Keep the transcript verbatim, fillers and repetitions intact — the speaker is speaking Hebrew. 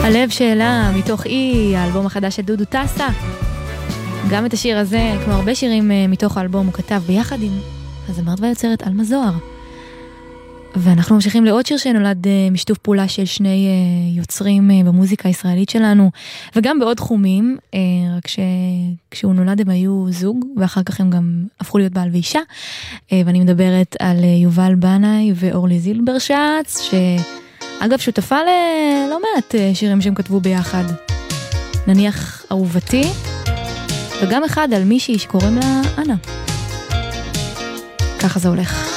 הלב שאלה מתוך אי, האלבום החדש של דודו טסה. גם את השיר הזה, כמו הרבה שירים מתוך האלבום, הוא כתב ביחד עם הזמרת והיוצרת אלמה זוהר. ואנחנו ממשיכים לעוד שיר שנולד משתוף פעולה של שני יוצרים במוזיקה הישראלית שלנו, וגם בעוד תחומים, רק שכשהוא נולד הם היו זוג, ואחר כך הם גם הפכו להיות בעל ואישה, ואני מדברת על יובל בנאי ואורלי זילברשץ, שאגב שותפה ללא מעט שירים שהם כתבו ביחד. נניח אהובתי, וגם אחד על מישהי שקוראים לה אנה. ככה זה הולך.